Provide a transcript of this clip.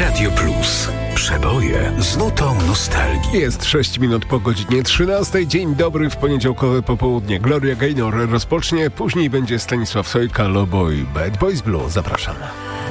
Radio Plus. Przeboje z nutą nostalgii. Jest 6 minut po godzinie 13. Dzień dobry w poniedziałkowe popołudnie. Gloria Gaynor rozpocznie, później będzie Stanisław Sojka, Lobo i Bad Boys Blue. Zapraszam.